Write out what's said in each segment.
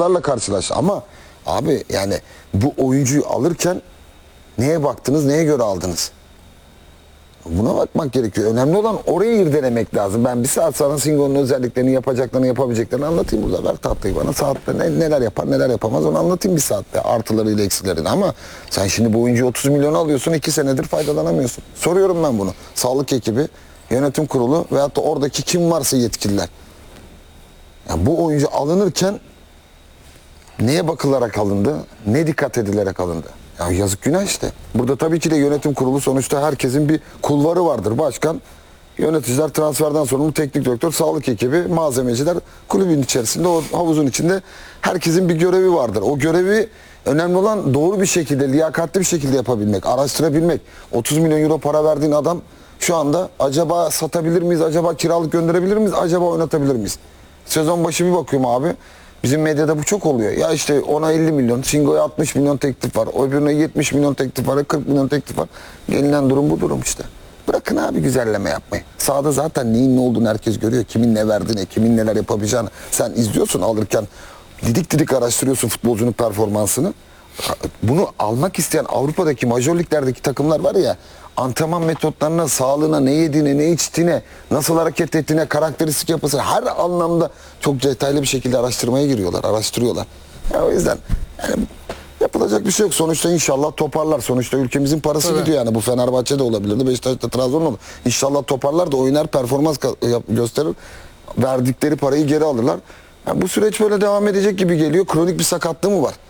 sıkıntılarla karşılaş. Ama abi yani bu oyuncuyu alırken neye baktınız, neye göre aldınız? Buna bakmak gerekiyor. Önemli olan orayı irdelemek lazım. Ben bir saat sana Singo'nun özelliklerini, yapacaklarını, yapabileceklerini anlatayım burada. Ver tahtayı bana. Saatte neler yapar, neler yapamaz onu anlatayım bir saatte. Artılarıyla eksilerini. Ama sen şimdi bu oyuncuyu 30 milyona alıyorsun, 2 senedir faydalanamıyorsun. Soruyorum ben bunu. Sağlık ekibi, yönetim kurulu veyahut da oradaki kim varsa yetkililer. Yani bu oyuncu alınırken neye bakılarak alındı, ne dikkat edilerek alındı? Ya yazık günah işte. Burada tabii ki de yönetim kurulu sonuçta herkesin bir kulvarı vardır. Başkan, yöneticiler, transferden sorumlu teknik direktör, sağlık ekibi, malzemeciler kulübün içerisinde, o havuzun içinde herkesin bir görevi vardır. O görevi önemli olan doğru bir şekilde, liyakatli bir şekilde yapabilmek, araştırabilmek. 30 milyon euro para verdiğin adam şu anda acaba satabilir miyiz, acaba kiralık gönderebilir miyiz, acaba oynatabilir miyiz? Sezon başı bir bakıyorum abi. Bizim medyada bu çok oluyor. Ya işte ona 50 milyon, Singo'ya 60 milyon teklif var. Öbürüne 70 milyon teklif var, 40 milyon teklif var. Gelinen durum bu durum işte. Bırakın abi güzelleme yapmayı. Sahada zaten neyin ne olduğunu herkes görüyor. Kimin ne verdiğini, kimin neler yapabileceğini. Sen izliyorsun alırken. Didik didik araştırıyorsun futbolcunun performansını. Bunu almak isteyen Avrupa'daki majör liglerdeki takımlar var ya, antrenman metotlarına, sağlığına, ne yediğine, ne içtiğine, nasıl hareket ettiğine, karakteristik yapısı, her anlamda çok detaylı bir şekilde araştırmaya giriyorlar, araştırıyorlar. Ya o yüzden yani yapılacak bir şey yok. Sonuçta inşallah toparlar. Sonuçta ülkemizin parası Tabii. gidiyor yani. Bu Fenerbahçe'de olabilirdi, Beşiktaş'ta, Trabzon'da olur. İnşallah toparlar da oynar, performans gösterir. Verdikleri parayı geri alırlar. Yani bu süreç böyle devam edecek gibi geliyor. Kronik bir sakatlığı mı var?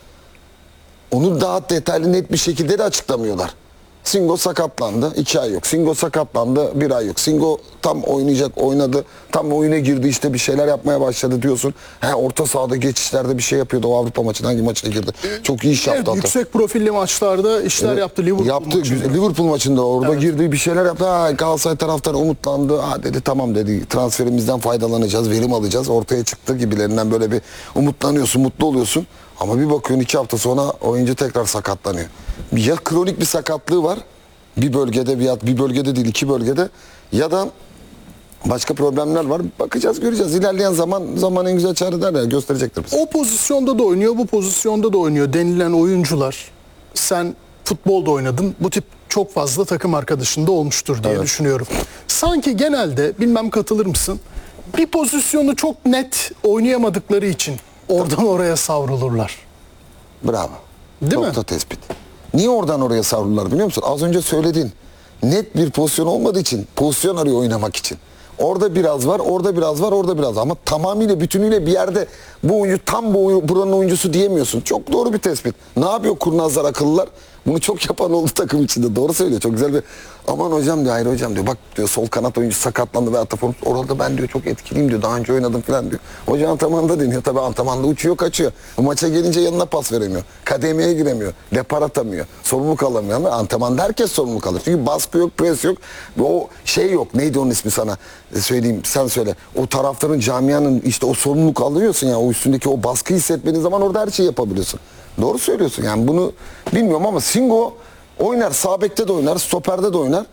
Onu daha detaylı, net bir şekilde de açıklamıyorlar. Singo sakatlandı, 2 ay yok. Singo sakatlandı, 1 ay yok. Singo tam oynayacak, oynadı. Tam oyuna girdi, işte bir şeyler yapmaya başladı diyorsun. Orta sahada geçişlerde bir şey yapıyordu. O Avrupa maçına, hangi maçına girdi? Çok iyi iş yaptı. Evet, yüksek profilli maçlarda işler yaptı. Yaptı. Liverpool maçında orada girdi, bir şeyler yaptı. Galatasaray taraftarı umutlandı. Dedi tamam dedi, transferimizden faydalanacağız, verim alacağız. Ortaya çıktı gibilerinden böyle bir umutlanıyorsun, mutlu oluyorsun. Ama bir bakıyorsun 2 hafta sonra oyuncu tekrar sakatlanıyor. Ya kronik bir sakatlığı var bir bölgede, bir bölgede değil 2 bölgede, ya da başka problemler var. Bakacağız, göreceğiz. İlerleyen zaman en güzel çare derler, gösterecektir bize. O pozisyonda da oynuyor, bu pozisyonda da oynuyor denilen oyuncular. Sen futbolda oynadın. Bu tip çok fazla takım arkadaşında olmuştur diye düşünüyorum. Sanki genelde, bilmem katılır mısın, bir pozisyonu çok net oynayamadıkları için oradan oraya savrulurlar. Bravo. Değil mi? Nokta tespit. Niye oradan oraya savrulurlar biliyor musun? Az önce söylediğin net bir pozisyon olmadığı için, pozisyon arıyor oynamak için. Orada biraz var, orada biraz var, orada biraz var. Ama tamamıyla, bütünüyle bir yerde bu oyuncu tam buranın oyuncusu diyemiyorsun. Çok doğru bir tespit. Ne yapıyor kurnazlar, akıllılar? Bunu çok yapan oldu takım içinde. Doğru söylüyor. Çok güzel bir, aman hocam diyor, hayır hocam diyor. Bak diyor, sol kanat oyuncusu sakatlandı ve Ataform orada ben diyor çok etkiliyim diyor. Daha önce oynadım falan diyor. Hoca antrenmanda deniyor. Tabii antrenmanda uçuyor, kaçıyor. Maça gelince yanına pas veremiyor. Kademeye giremiyor. Depar atamıyor. Sorumluluk alamıyor. Ama antrenmanda herkes sorumluluk alır. Çünkü baskı yok, pres yok. Ve o şey yok. Neydi onun ismi sana? Söyleyeyim, sen söyle. O taraftarın, camianın işte o sorumluluk alıyorsun ya. O üstündeki o baskıyı hissetmediğin zaman orada her şeyi yapabiliyorsun. Doğru söylüyorsun. Yani bunu bilmiyorum ama Singo oynar. Sağ bekte de oynar. Stoperde de oynar.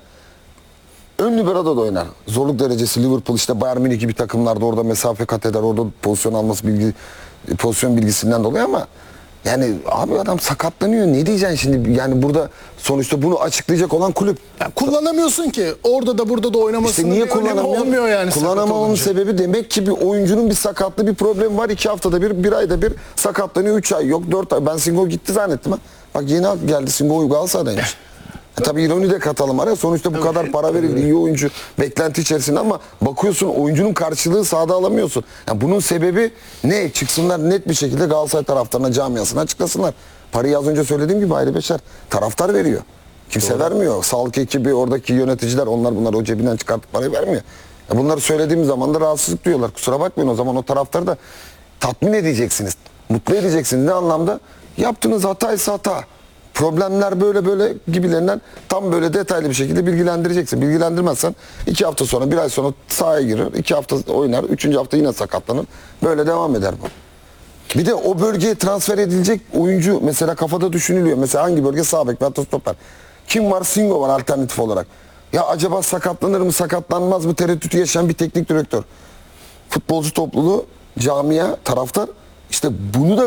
Ön libero'da da oynar. Zorluk derecesi Liverpool, işte Bayern Münih gibi takımlarda orada mesafe kat eder. Orada pozisyon alması, pozisyon bilgisinden dolayı, ama yani abi adam sakatlanıyor. Ne diyeceksin şimdi? Yani burada sonuçta bunu açıklayacak olan kulüp. Yani kullanamıyorsun ki. Orada da burada da oynamasının İşte niye bir önemi kullanamıyor? olmuyor yani. Kullanamamanın sebebi demek ki bir oyuncunun bir sakatlığı, bir problemi var. 2 haftada bir ayda bir sakatlanıyor. 3 ay yok, 4 ay. Ben Singo gitti zannettim ha. Bak yeni geldi Singo, Galatasaray'daymış. Tabii ironi de katalım araya. Sonuçta bu kadar para verildi, iyi oyuncu beklenti içerisinde, ama bakıyorsun oyuncunun karşılığı sahada alamıyorsun. Yani bunun sebebi ne? Çıksınlar net bir şekilde Galatasaray taraftarına, camiasına açıklasınlar. Parayı az önce söylediğim gibi Hayri Beşer, taraftar veriyor. Kimse vermiyor. Sağlık ekibi, oradaki yöneticiler, bunlar o cebinden çıkartıp parayı vermiyor. Bunları söylediğim zaman da rahatsızlık duyuyorlar. Kusura bakmayın, o zaman o taraftarı da tatmin edeceksiniz. Mutlu edeceksiniz. Ne anlamda? Yaptığınız hataysa hata. Problemler böyle gibilerinden tam böyle detaylı bir şekilde bilgilendireceksin. Bilgilendirmezsen 2 hafta sonra, 1 ay sonra sahaya girer. 2 hafta oynar. 3. hafta yine sakatlanır. Böyle devam eder bu. Bir de o bölgeye transfer edilecek oyuncu mesela kafada düşünülüyor. Mesela hangi bölge? Sağ bek veya stoper. Kim var? Singo var alternatif olarak. Ya acaba sakatlanır mı, sakatlanmaz mı tereddütü yaşayan bir teknik direktör. Futbolcu topluluğu, camia, taraftar, işte bunu da